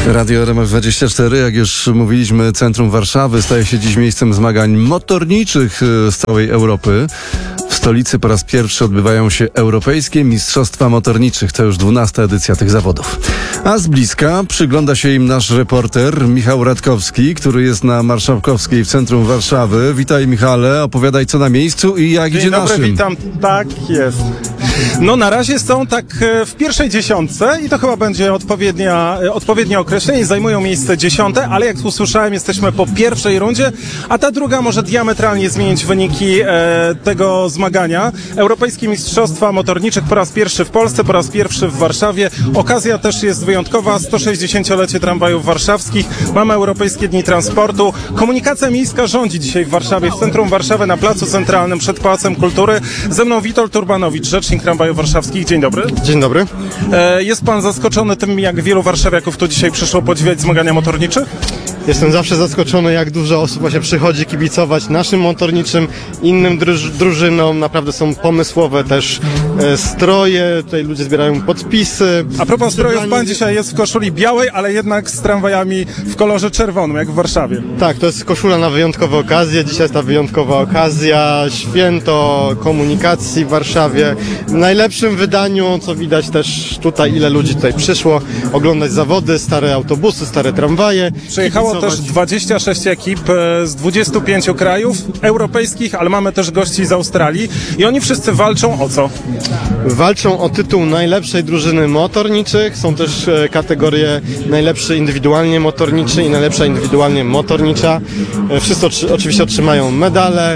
Radio RMF24, jak już mówiliśmy, centrum Warszawy staje się dziś miejscem zmagań motorniczych z całej Europy. W stolicy po raz pierwszy odbywają się Europejskie Mistrzostwa Motorniczych. To już 12. edycja tych zawodów. A z bliska przygląda się im nasz reporter Michał Radkowski, który jest na Marszałkowskiej w centrum Warszawy. Witaj, Michale, opowiadaj co na miejscu i jak idzie naszym. Dzień dobry, witam. Tak jest. No na razie są tak w pierwszej dziesiątce i to chyba będzie odpowiednie określenie. Zajmują miejsce 10, ale jak usłyszałem, jesteśmy po pierwszej rundzie, a ta druga może diametralnie zmienić wyniki tego zmagania. Europejskie Mistrzostwa Motorniczych po raz pierwszy w Polsce, po raz pierwszy w Warszawie. Okazja też jest wyjątkowa. 160-lecie tramwajów warszawskich. Mamy Europejskie Dni Transportu. Komunikacja miejska rządzi dzisiaj w Warszawie, w centrum Warszawy, na Placu Centralnym przed Pałacem Kultury. Ze mną Witold Turbanowicz, rzecznik tramwajów warszawskich. Dzień dobry. Dzień dobry. Jest pan zaskoczony tym, jak wielu warszawiaków tu dzisiaj przyszło podziwiać zmagania motorniczych? Jestem zawsze zaskoczony, jak dużo osób właśnie przychodzi kibicować naszym motorniczym, innym drużynom. Naprawdę są pomysłowe też stroje, tutaj ludzie zbierają podpisy. A propos strojów, pan dzisiaj jest w koszuli białej, ale jednak z tramwajami w kolorze czerwonym, jak w Warszawie. Tak, to jest koszula na wyjątkowe okazje. Dzisiaj jest ta wyjątkowa okazja, święto komunikacji w Warszawie. W najlepszym wydaniu, co widać też tutaj, ile ludzi tutaj przyszło oglądać zawody, stare autobusy, stare tramwaje. Przyjechało też 26 ekip z 25 krajów europejskich, ale mamy też gości z Australii i oni wszyscy walczą o co? Walczą o tytuł najlepszej drużyny motorniczych. Są też kategorie najlepszy indywidualnie motorniczy i najlepsza indywidualnie motornicza. Wszyscy oczywiście otrzymają medale.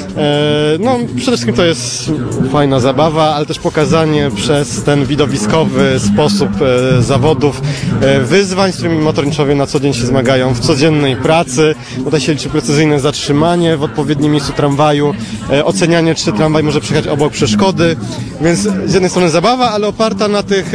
No, przede wszystkim to jest fajna zabawa, ale też pokazanie przez ten widowiskowy sposób zawodów wyzwań, z którymi motorniczowie na co dzień się zmagają w codziennej pracy. Tutaj się liczy precyzyjne zatrzymanie w odpowiednim miejscu tramwaju, ocenianie, czy tramwaj może przejechać obok przeszkody, więc z jednej strony zabawa, ale oparta na tych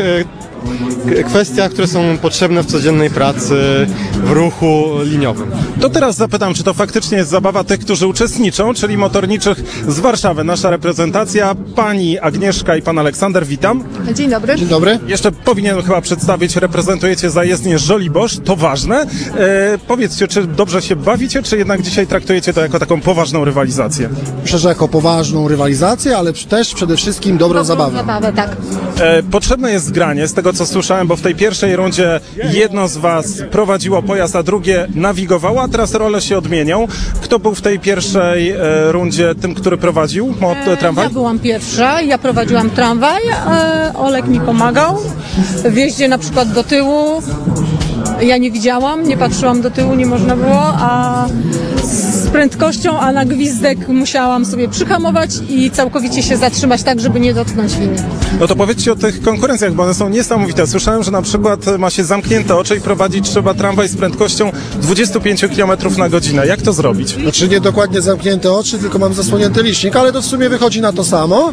kwestiach, które są potrzebne w codziennej pracy w ruchu liniowym. To teraz zapytam, czy to faktycznie jest zabawa tych, którzy uczestniczą, czyli motorniczych z Warszawy. Nasza reprezentacja, pani Agnieszka i pan Aleksander, witam. Dzień dobry. Dzień dobry. Jeszcze powinienem chyba przedstawić, reprezentujecie zajezdnię Żoliborz, to ważne. Powiedzcie, czy dobrze się bawicie, czy jednak dzisiaj traktujecie to jako taką poważną rywalizację? Myślę, że jako poważną rywalizację, ale też przede wszystkim dobrą zabawę. Tak. Potrzebne jest zgranie, z tego co słyszałem, bo w tej pierwszej rundzie jedno z was prowadziło pojazd, a drugie nawigowało, a teraz role się odmienią. Kto był w tej pierwszej rundzie tym, który prowadził tramwaj? Ja byłam pierwsza, ja prowadziłam tramwaj, Olek mi pomagał w jeździe na przykład do tyłu. Ja nie widziałam, nie patrzyłam do tyłu, nie można było, a z prędkością, a na gwizdek musiałam sobie przyhamować i całkowicie się zatrzymać tak, żeby nie dotknąć liny. No to powiedzcie o tych konkurencjach, bo one są niesamowite. Słyszałem, że na przykład ma się zamknięte oczy i prowadzić trzeba tramwaj z prędkością 25 km na godzinę. Jak to zrobić? Znaczy nie dokładnie zamknięte oczy, tylko mam zasłonięty licznik, ale to w sumie wychodzi na to samo.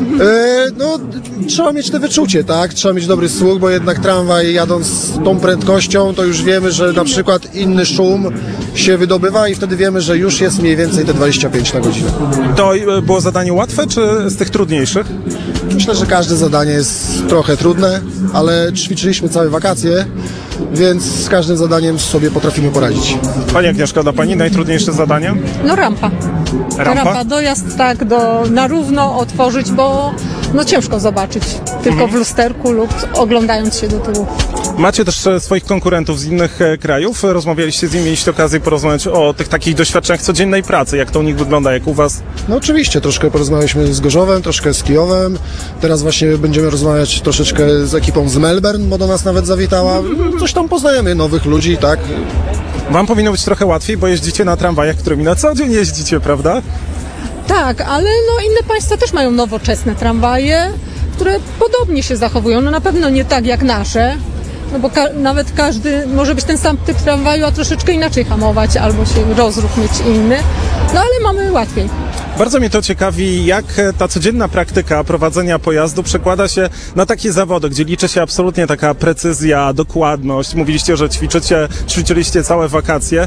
No, trzeba mieć te wyczucie, tak? Trzeba mieć dobry słuch, bo jednak tramwaj jadąc z tą prędkością, to już wiemy, że na przykład inny szum się wydobywa i wtedy wiemy, że już jest mniej więcej te 25 na godzinę. To było zadanie łatwe, czy z tych trudniejszych? Myślę, że każde zadanie jest trochę trudne, ale ćwiczyliśmy całe wakacje, więc z każdym zadaniem sobie potrafimy poradzić. Pani Agnieszka, dla pani najtrudniejsze zadanie? No rampa. Rampa, dojazd tak na równo otworzyć, bo no ciężko zobaczyć tylko w lusterku lub oglądając się do tyłu. Macie też swoich konkurentów z innych krajów. Rozmawialiście z nimi, mieliście okazję porozmawiać o tych takich doświadczeniach codziennej pracy. Jak to u nich wygląda, jak u was? No oczywiście, troszkę porozmawialiśmy z Gorzowem, troszkę z Kijowem. Teraz właśnie będziemy rozmawiać troszeczkę z ekipą z Melbourne, bo do nas nawet zawitała. Coś tam poznajemy, nowych ludzi, tak? Wam powinno być trochę łatwiej, bo jeździcie na tramwajach, którymi na co dzień jeździcie, prawda? Tak, ale no inne państwa też mają nowoczesne tramwaje, które podobnie się zachowują. No na pewno nie tak jak nasze, no bo nawet każdy może być ten sam typ tramwaju, a troszeczkę inaczej hamować albo się rozruch mieć inny. No ale mamy łatwiej. Bardzo mnie to ciekawi, jak ta codzienna praktyka prowadzenia pojazdu przekłada się na takie zawody, gdzie liczy się absolutnie taka precyzja, dokładność. Mówiliście, że ćwiczyliście całe wakacje.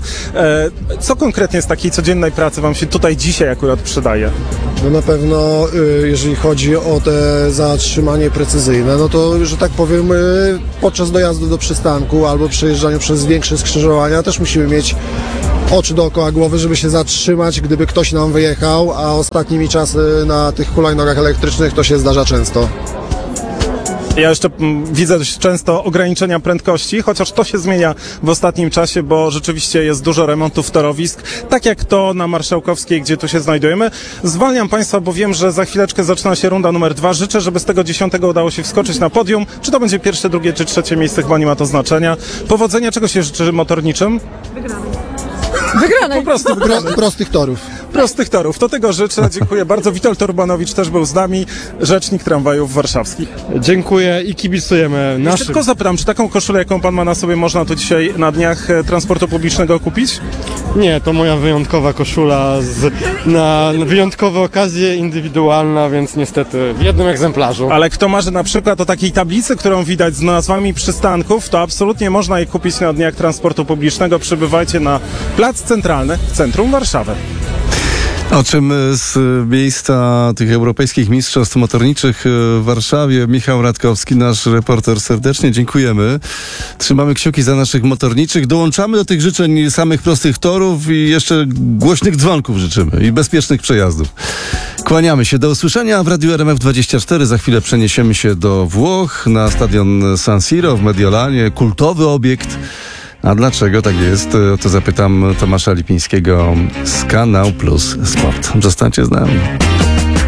Co konkretnie z takiej codziennej pracy wam się tutaj dzisiaj akurat przydaje? No na pewno, jeżeli chodzi o te zatrzymanie precyzyjne, no to, że tak powiem, podczas dojazdu dojazdu do przystanku albo przejeżdżaniu przez większe skrzyżowania też musimy mieć oczy dookoła głowy, żeby się zatrzymać, gdyby ktoś nam wyjechał, a ostatnimi czasy na tych hulajnogach elektrycznych to się zdarza często. Ja jeszcze widzę dość często ograniczenia prędkości, chociaż to się zmienia w ostatnim czasie, bo rzeczywiście jest dużo remontów torowisk, tak jak to na Marszałkowskiej, gdzie tu się znajdujemy. Zwalniam Państwa, bo wiem, że za chwileczkę zaczyna się runda numer 2. Życzę, żeby z tego 10 udało się wskoczyć na podium. Czy to będzie pierwsze, drugie czy trzecie miejsce, chyba nie ma to znaczenia. Powodzenia, czego się życzy motorniczym? Wygranej. Po prostu Prostych torów. prostych torów. To tego życzę. Dziękuję bardzo. Witold Urbanowicz też był z nami, rzecznik tramwajów warszawskich. Dziękuję i kibicujemy Jeszcze naszym. tylko zapytam, czy taką koszulę, jaką pan ma na sobie, można tu dzisiaj na dniach transportu publicznego kupić? Nie, to moja wyjątkowa koszula na wyjątkowe okazje, indywidualna, więc niestety w jednym egzemplarzu. Ale kto marzy na przykład o takiej tablicy, którą widać z nazwami przystanków, to absolutnie można je kupić na dniach transportu publicznego. Przybywajcie na Plac Centralny w centrum Warszawy. O czym z miejsca tych europejskich mistrzostw motorniczych w Warszawie Michał Radkowski, nasz reporter, serdecznie dziękujemy. Trzymamy kciuki za naszych motorniczych. Dołączamy do tych życzeń samych prostych torów i jeszcze głośnych dzwonków życzymy i bezpiecznych przejazdów. Kłaniamy się. Do usłyszenia w Radiu RMF24. Za chwilę przeniesiemy się do Włoch na stadion San Siro w Mediolanie. Kultowy obiekt. A dlaczego tak jest? To zapytam Tomasza Lipińskiego z Kanał Plus Sport. Zostańcie z nami.